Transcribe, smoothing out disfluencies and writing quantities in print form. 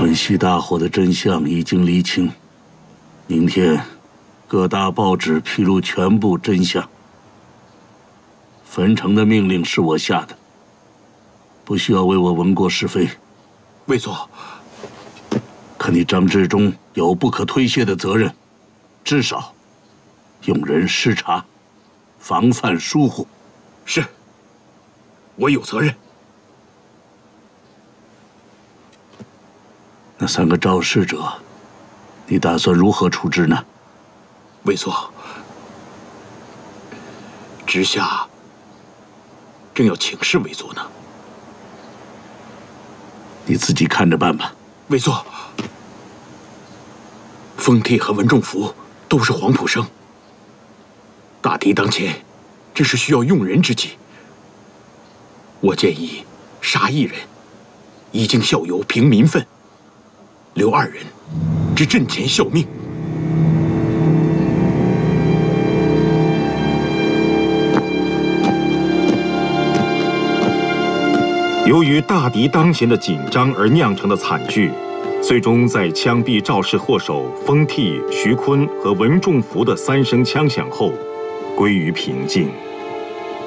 川西大火的真相已经厘清，明天各大报纸披露全部真相。汾城的命令是我下的，不需要为我闻过是非。 魏佐， 可你张治中有不可推卸的责任，至少用人失察，防范疏忽。 是，我有责任。 那3个肇事者，你打算如何处置呢？ 魏佐，直下正要请示魏佐呢。 你自己看着办吧。 魏佐，封替和文仲福都是黄埔生，大敌当前，这是需要用人之际。我建议杀1人，以儆校友平民愤；留2人，至阵前效命。 由于大敌当前的紧张而酿成的惨剧，最终在枪毙肇事祸首封替、徐坤和文仲福的3声枪响后，归于平静。